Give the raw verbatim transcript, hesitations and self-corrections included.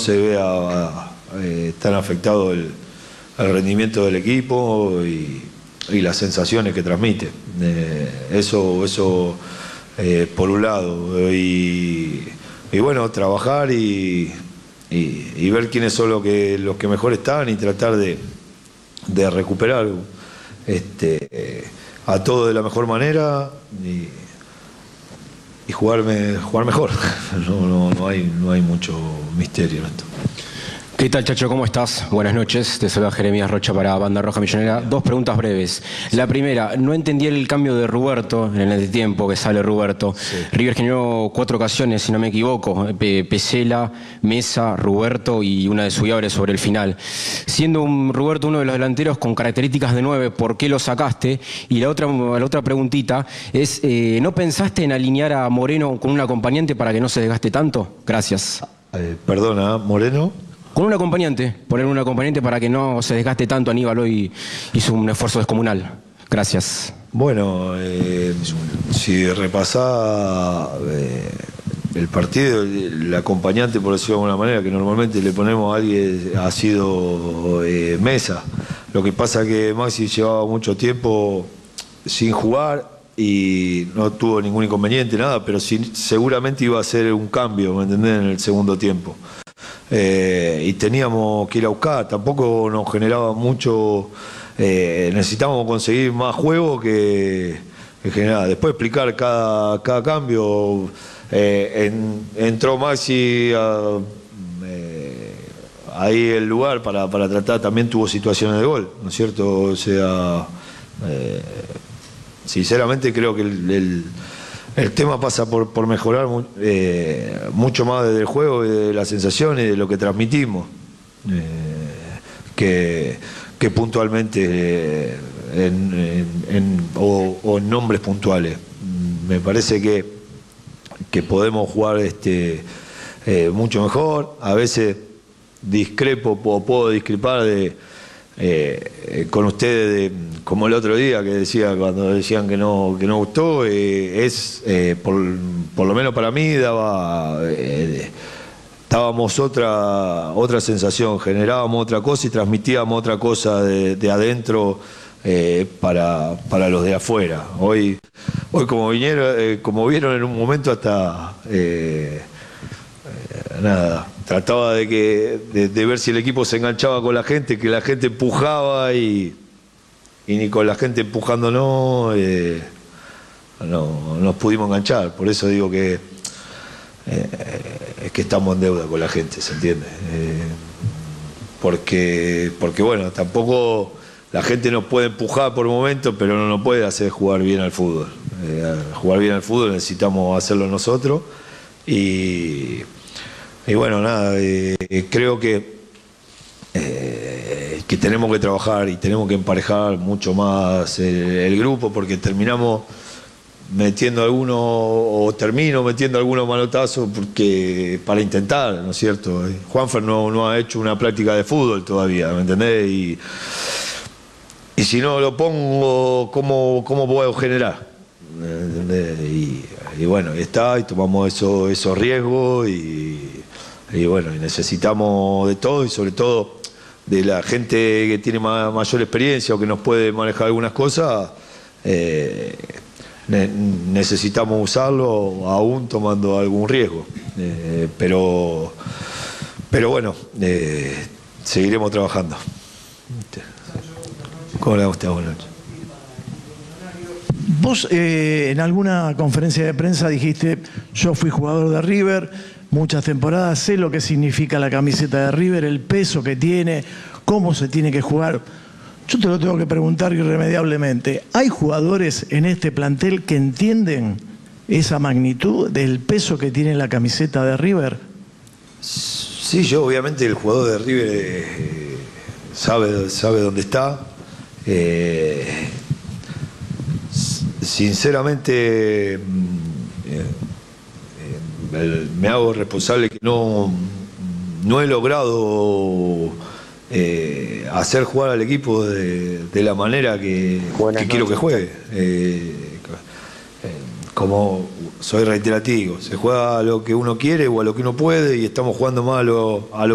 se vea eh, tan afectado el, el rendimiento del equipo y, y las sensaciones que transmite. Eh, eso eso eh, por un lado. Y, y bueno, trabajar y, y, y ver quiénes son los que, los que mejor están y tratar de, de recuperar este, eh, a todo de la mejor manera y, y jugarme, jugar mejor. No, no, no, hay, no hay mucho misterio en esto. ¿Qué tal, Chacho? ¿Cómo estás? Buenas noches. Te saluda Jeremías Rocha para Banda Roja Millonera. Dos preguntas breves. La primera, no entendí el cambio de Ruberto en el tiempo que sale Ruberto. Sí. River generó cuatro ocasiones, si no me equivoco. Pesela, Mesa, Ruberto y una de Subiabre sobre el final. Siendo un Ruberto uno de los delanteros con características de nueve, ¿por qué lo sacaste? Y la otra, la otra preguntita es, eh, ¿no pensaste en alinear a Moreno con un acompañante para que no se desgaste tanto? Gracias. Eh, perdona, ¿Moreno? Con un acompañante, poner un acompañante para que no se desgaste tanto. Aníbal hoy hizo un esfuerzo descomunal. Gracias. Bueno, eh, si repasá eh, el partido, el acompañante, por decirlo de alguna manera, que normalmente le ponemos a alguien, ha sido eh, Mesa. Lo que pasa que Maxi llevaba mucho tiempo sin jugar y no tuvo ningún inconveniente, nada, pero sí, seguramente iba a ser un cambio, ¿me entendés?, en el segundo tiempo. Eh, y teníamos que ir a buscar, tampoco nos generaba mucho, eh, necesitábamos conseguir más juego que, que generaba. Después explicar cada, cada cambio, eh, en, entró Maxi a, eh, ahí el lugar para, para tratar, también tuvo situaciones de gol, ¿no es cierto? O sea, eh, sinceramente creo que el, el El tema pasa por, por mejorar eh, mucho más desde el juego, de las sensaciones, de lo que transmitimos, eh, que, que puntualmente eh, en, en, en, o, o en nombres puntuales. Me parece que, que podemos jugar este, eh, mucho mejor. A veces discrepo o puedo discrepar de, eh, con ustedes de, como el otro día que decía cuando decían que no que no gustó, eh, es eh, por, por lo menos para mí daba eh, dábamos otra otra sensación, generábamos otra cosa y transmitíamos otra cosa de, de adentro eh, para, para los de afuera. Hoy hoy como vinieron eh, como vieron en un momento hasta eh, eh, nada, trataba de que de, de ver si el equipo se enganchaba con la gente, que la gente empujaba y y ni con la gente empujándonos eh, no nos pudimos enganchar. Por eso digo que eh, es que estamos en deuda con la gente, ¿se entiende? Eh, porque porque bueno, tampoco la gente nos puede empujar por momentos, pero no nos puede hacer jugar bien al fútbol. Eh, jugar bien al fútbol necesitamos hacerlo nosotros y y bueno, nada, eh, creo que eh, que tenemos que trabajar y tenemos que emparejar mucho más el, el grupo, porque terminamos metiendo algunos, o termino metiendo algunos manotazos porque para intentar, ¿no es cierto? Juanfer no, no ha hecho una práctica de fútbol todavía, ¿me entendés? Y, y si no lo pongo, ¿cómo, cómo puedo generar? ¿Me entendés? Y, y bueno, está, y tomamos eso, esos riesgos y, y bueno, y necesitamos de todo y sobre todo de la gente que tiene ma mayor experiencia o que nos puede manejar algunas cosas. eh, ne necesitamos usarlo aún tomando algún riesgo, eh, pero pero bueno, eh, seguiremos trabajando. ¿Cómo le va usted? Buenas noches. Vos eh, en alguna conferencia de prensa dijiste: yo fui jugador de River muchas temporadas, sé lo que significa la camiseta de River, el peso que tiene, cómo se tiene que jugar. Yo te lo tengo que preguntar irremediablemente. ¿Hay jugadores en este plantel que entienden esa magnitud del peso que tiene la camiseta de River? Sí, yo obviamente el jugador de River eh, sabe, sabe dónde está. Eh, sinceramente eh, eh, me hago responsable que no, no he logrado eh, hacer jugar al equipo de, de la manera que, que quiero que juegue. Eh, como soy reiterativo, se juega a lo que uno quiere o a lo que uno puede y estamos jugando más a lo, a lo